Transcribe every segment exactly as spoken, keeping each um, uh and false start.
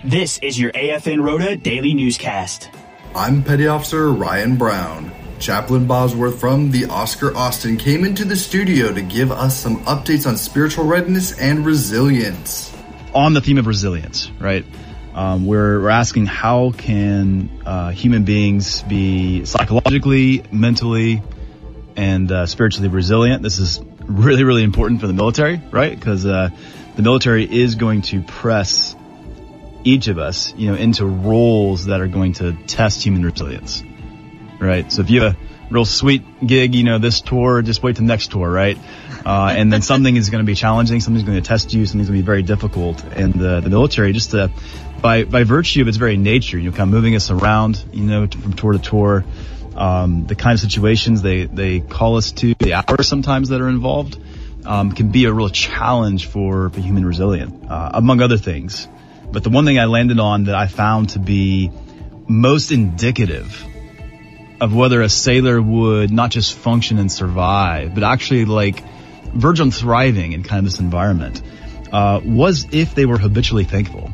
This is your A F N Rota Daily Newscast. I'm Petty Officer Ryan Brown. Chaplain Bosworth from the Oscar Austin came into the studio to give us some updates on spiritual readiness and resilience. On the theme of resilience, right? Um, we're, we're asking how can uh, human beings be psychologically, mentally, and uh, spiritually resilient. This is really, really important for the military, right? Because uh, the military is going to press each of us, you know, into roles that are going to test human resilience, right? So if you have a real sweet gig, you know, this tour, just wait till the next tour, right? Uh, and then something is going to be challenging, something's going to test you, something's going to be very difficult. And the, the military, just to, by by virtue of its very nature, you know, kind of moving us around, you know, from tour to tour, um, the kind of situations they, they call us to, the hours sometimes that are involved, um, can be a real challenge for, for human resilience, uh, among other things. But the one thing I landed on that I found to be most indicative of whether a sailor would not just function and survive, but actually like verge on thriving in kind of this environment, uh, was if they were habitually thankful.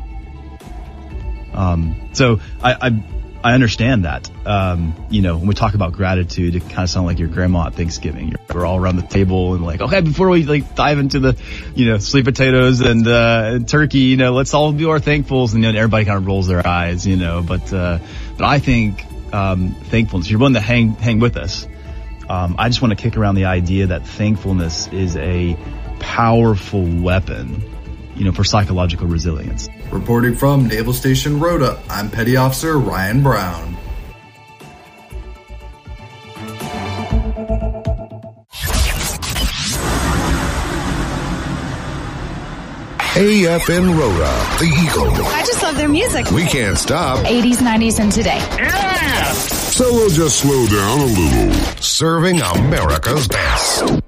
Um, so I, I, I understand that. Um, you know, when we talk about gratitude, it kind of sounds like your grandma at Thanksgiving. You're, we're all around the table and like, okay, before we like dive into the, you know, sweet potatoes and, uh, and turkey, you know, let's all do our thankfuls. And, you know, everybody kind of rolls their eyes, you know, but, uh, but I think, um, thankfulness, if you're willing to hang, hang with us, um, I just want to kick around the idea that thankfulness is a powerful weapon, you know, for psychological resilience. Reporting from Naval Station Rota, I'm Petty Officer Ryan Brown. A F N Rota, the Eagle. I just love their music. We can't stop. eighties, nineties, and today. Yeah! So we'll just slow down a little. Serving America's best.